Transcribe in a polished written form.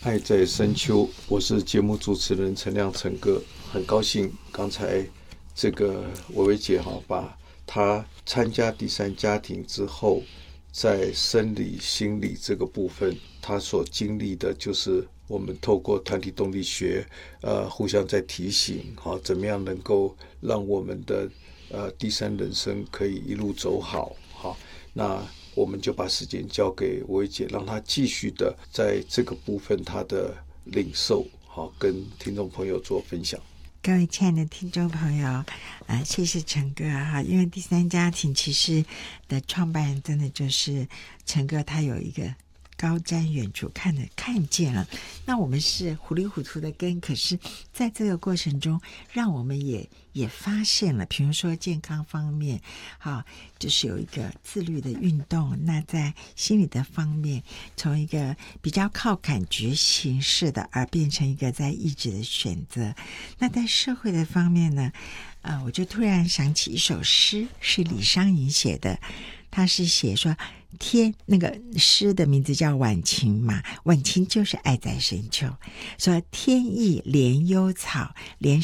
爱在深秋，我是节目主持人陈亮陈哥，很高兴刚才这个薇薇姐把她参加第三家庭之后，在生理心理这个部分，她所经历的就是我们透过团体动力学，互相在提醒，怎么样能够让我们的第三人生可以一路走好，那我们就把时间交给薇姐，让她继续的在这个部分她的领受，跟听众朋友做分享。 各位亲爱的听众朋友，谢谢陈哥哈，因为第三家庭其实的创办人真的就是陈哥，他有一个高瞻远瞩看见了，那我们是糊里糊涂的跟，可是在这个过程中让我们也发现了，比如说健康方面就是有一个自律的运动，那在心理的方面从一个比较靠感觉形式的而变成一个在意志的选择，那在社会的方面呢，我就突然想起一首诗，是李商隐写的，他是写说那个诗的名字叫晚晴嘛，晚晴就是爱在深秋，说天意怜幽草，怜